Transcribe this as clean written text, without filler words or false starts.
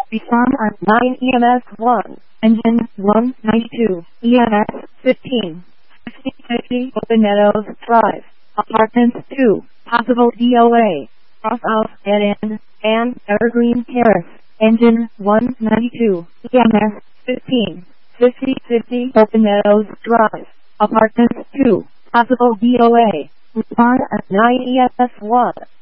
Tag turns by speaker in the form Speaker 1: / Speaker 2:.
Speaker 1: Respond at 9 EMS 1. Engine 192. EMS 15. 5050 Open Meadows Drive. Apartment 2. Possible DOA. Cross out dead end and Evergreen Terrace. Engine 192. EMS 15. 5050 Open Meadows Drive. Apartment 2. Possible DOA. Respond at 9 EMS 1.